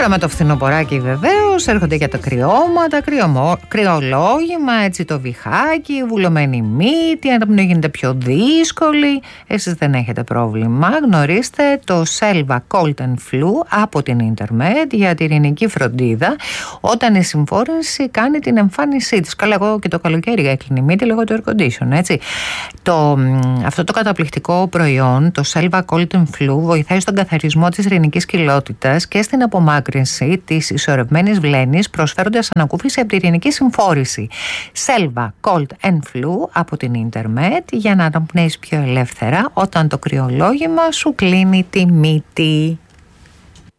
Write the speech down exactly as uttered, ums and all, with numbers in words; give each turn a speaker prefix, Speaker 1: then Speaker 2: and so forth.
Speaker 1: Τώρα με το φθινοποράκι βεβαίως έρχονται και τα κρυώματα, κρυωμό, κρυολόγημα, έτσι το βηχάκι, βουλωμένη μύτη, αν γίνεται πιο δύσκολη. Εσείς δεν έχετε πρόβλημα. Γνωρίστε το Selva Cold and Flu από την Intermed για την ειρηνική φροντίδα όταν η συμφόρηση κάνει την εμφάνισή της. Καλά, εγώ και το καλοκαίρι έκλεινε η μύτη λόγω του air condition, έτσι. Το, αυτό το καταπληκτικό προϊόν, το Selva Cold and Flu, βοηθάει στον καθαρισμό της ειρηνικής κοιλότητας και στην απομάκρυνση της ισορρευμένης βλένης, προσφέροντας ανακούφιση από την ειρηνική συμφόρηση. Selva Cold and Flu από την Intermed για να αναπνέεις πιο ελεύθερα όταν το κρυολόγημα σου κλείνει τη μύτη.